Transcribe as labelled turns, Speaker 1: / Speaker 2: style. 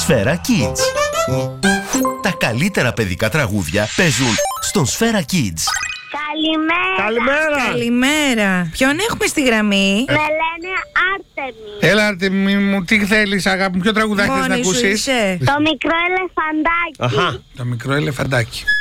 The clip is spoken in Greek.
Speaker 1: Σφαίρα Kids. Τα καλύτερα παιδικά τραγούδια παίζουν στον Σφαίρα Kids.
Speaker 2: Καλημέρα.
Speaker 3: Καλημέρα. Ποιον έχουμε στη γραμμή?
Speaker 2: Με λένε Άρτεμι.
Speaker 4: Έλα, Άρτεμι μου, τι θέλεις, αγάπη μου, ποιο τραγουδάκι θες να
Speaker 3: Μόνη σου
Speaker 4: ακούσεις?
Speaker 3: είσαι?
Speaker 2: Το μικρό ελεφαντάκι.
Speaker 4: Το μικρό ελεφαντάκι.